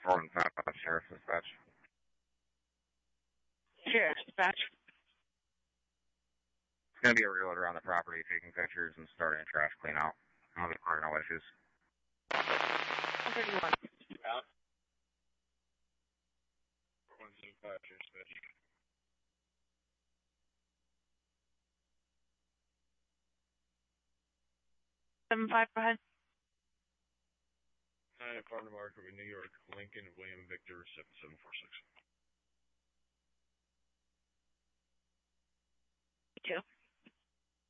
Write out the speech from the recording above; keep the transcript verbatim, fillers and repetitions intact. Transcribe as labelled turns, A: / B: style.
A: Gordon Town Sheriff's Dispatch.
B: Sheriff's Dispatch.
A: It's going to be a realtor around the property taking pictures and starting a trash clean out. I'll be clear, no issues.
B: one thirty-one.
C: Out. one seventy-five, Sheriff's Dispatch.
B: seven five, go ahead.
C: Nine Apartment Market, New York, Lincoln, William Victor, seven seven four six.
B: Two.